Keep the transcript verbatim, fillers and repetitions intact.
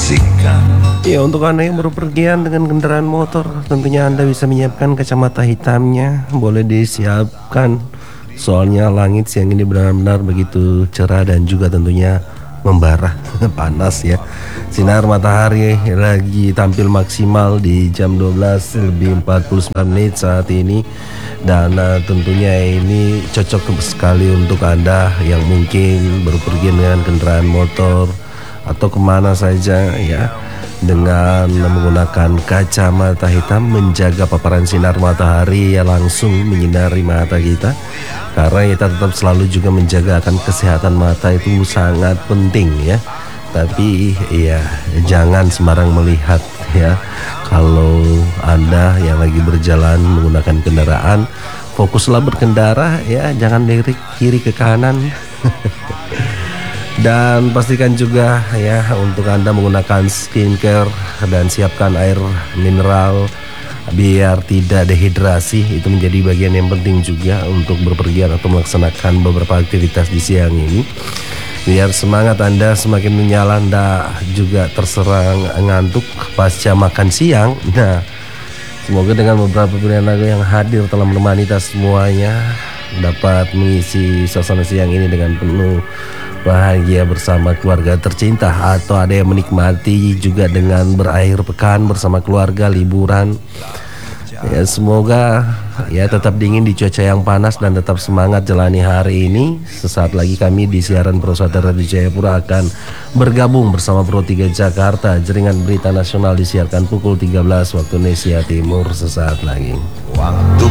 Ya, untuk Anda yang baru pergian dengan kendaraan motor, tentunya Anda bisa menyiapkan kacamata hitamnya. Boleh disiapkan, soalnya langit siang ini benar-benar begitu cerah dan juga tentunya membara panas ya. Sinar matahari lagi tampil maksimal di jam dua belas lebih empat puluh sembilan menit saat ini. Dan uh, tentunya ini cocok sekali untuk Anda yang mungkin berpergian dengan kendaraan motor atau kemana saja ya, dengan menggunakan kacamata hitam menjaga paparan sinar matahari yang langsung menyinari mata kita, karena kita tetap selalu juga menjaga akan kesehatan mata itu sangat penting ya. Tapi ya jangan sembarang melihat ya. Kalau Anda yang lagi berjalan menggunakan kendaraan, fokuslah berkendara ya, jangan dari kiri ke kanan. Dan pastikan juga ya untuk Anda menggunakan skincare dan siapkan air mineral biar tidak dehidrasi. Itu menjadi bagian yang penting juga untuk berpergian atau melaksanakan beberapa aktivitas di siang ini. Biar semangat Anda semakin menyala, Anda juga terserang ngantuk pasca makan siang. Nah, semoga dengan beberapa pilihan lagu yang hadir telah menemani kita semuanya dapat mengisi suasana siang ini dengan penuh bahagia bersama keluarga tercinta, atau ada yang menikmati juga dengan berakhir pekan bersama keluarga liburan. Ya, semoga ya tetap dingin di cuaca yang panas dan tetap semangat jalani hari ini. Sesaat lagi kami di siaran Pro Satria Radio Jayapura akan bergabung bersama Pro tiga Jakarta. Jaringan berita nasional disiarkan pukul tiga belas waktu Indonesia Timur sesaat lagi. Waktu